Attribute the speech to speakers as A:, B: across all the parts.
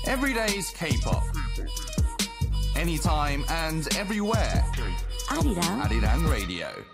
A: Everyday's K-pop. Anytime and everywhere. Arirang Radio.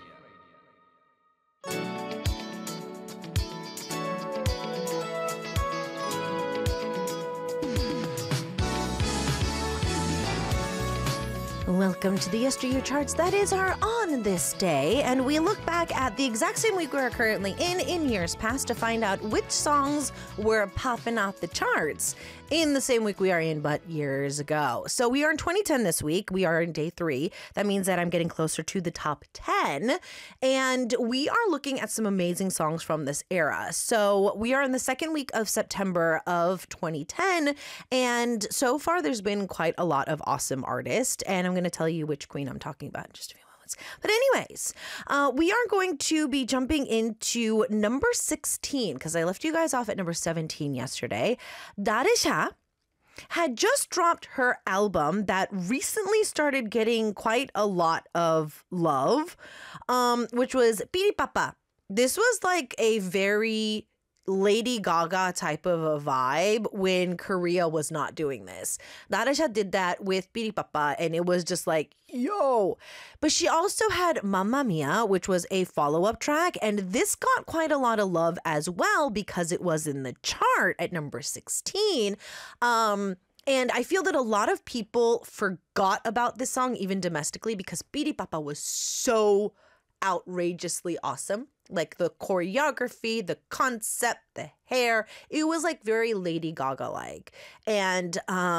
B: Welcome to the Yesteryear Charts. That is our On This Day, and we look back at the exact same week we're currently in years past to find out which songs were popping off the charts in the same week we are in, but years ago. So we are in 2010 this week. We are in day 3. That means that I'm getting closer to the top 10, and we are looking at some amazing songs from this era. So we are in the second week of September of 2010, and so far there's been quite a lot of awesome artists, and I'm going to tell you which queen I'm talking about in just a few moments. But anyways, we are going to be jumping into number 16 because I left you guys off at number 17 yesterday. Darisha had just dropped her album that recently started getting quite a lot of love, which was Piripapa. This was like a very Lady Gaga type of a vibe when Korea was not doing this. Darisha did that with Piripapa, and it was just like, yo. But she also had Mamma Mia, which was a follow-up track, and this got quite a lot of love as well because it was in the chart at number 16. And I feel that a lot of people forgot about this song, even domestically, because Piripapa was so outrageously awesome. Like the choreography, the concept, the hair. It was like very Lady Gaga-like. And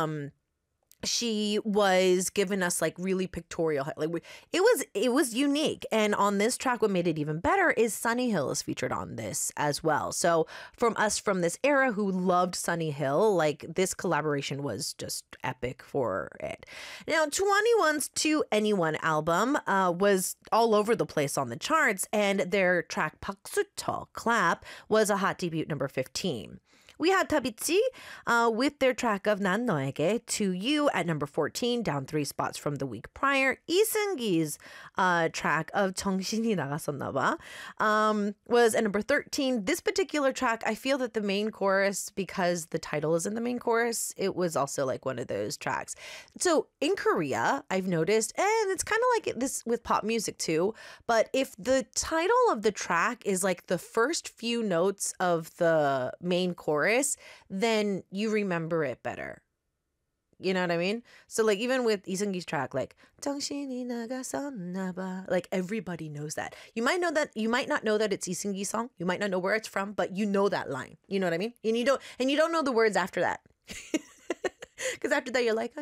B: she was giving us like really pictorial, like it was unique. And on this track, what made it even better is Sunny Hill is featured on this as well. So from us from this era who loved Sunny Hill, like this collaboration was just epic for it. Now, 2NE1's To Anyone album was all over the place on the charts, and their track 박수쳐, Clap, was a hot debut number 15. We had Dabichi with their track of 난 너에게 To You at number 14, down 3 spots from the week prior. 이승기's track of 정신이 나갔었나 봐 was at number 13. This particular track, I feel that the main chorus, because the title is in the main chorus, it was also like one of those tracks. So in Korea, I've noticed, and it's kind of like this with pop music too, but if the title of the track is like the first few notes of the main chorus, then you remember it better. You know what I mean? So like even with 이승기's track, like 정신이 나갔었나 봐, like everybody knows that. You might not know that it's 이승기's song. You might not know where it's from, but you know that line. You know what I mean? And you don't know the words after that. Because after that you're like,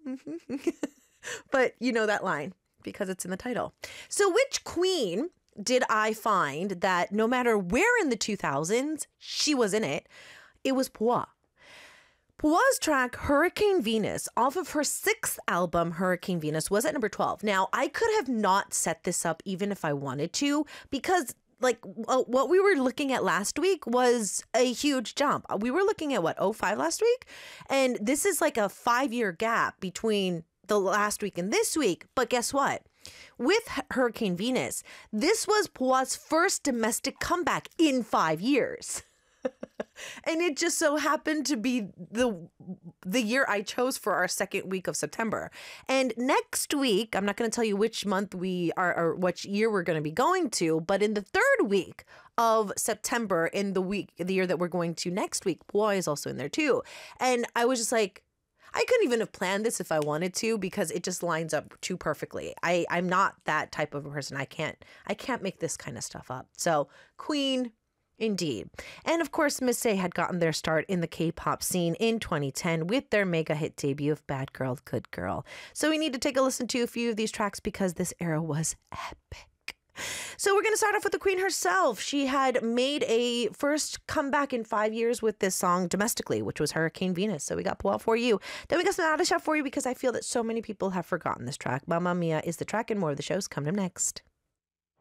B: but you know that line because it's in the title. So which queen did I find that no matter where in the 2000s she was in it? It was Boa. Boa's track Hurricane Venus off of her 6th album, Hurricane Venus, was at number 12. Now, I could have not set this up even if I wanted to, because like what we were looking at last week was a huge jump. We were looking at 05 last week, and this is like a 5-year gap between the last week and this week. But guess what? With Hurricane Venus, this was Boa's first domestic comeback in 5 years. And it just so happened to be the year I chose for our second week of September. And next week, I'm not going to tell you which month we are or which year we're going to be going to, but in the 3rd week of September, in the year that we're going to next week, Boa is also in there too. And I was just like, I couldn't even have planned this if I wanted to because it just lines up too perfectly. I'm not that type of a person. I can't make this kind of stuff up. So Queen, indeed. And of course, Miss A had gotten their start in the K-pop scene in 2010 with their mega hit debut of Bad Girl, Good Girl. So we need to take a listen to a few of these tracks because this era was epic. So we're going to start off with the queen herself. She had made a first comeback in 5 years with this song domestically, which was Hurricane Venus. So we got Boa for you. Then we got some Darisha for you because I feel that so many people have forgotten this track. Mamma Mia is the track, and more of the shows coming up next.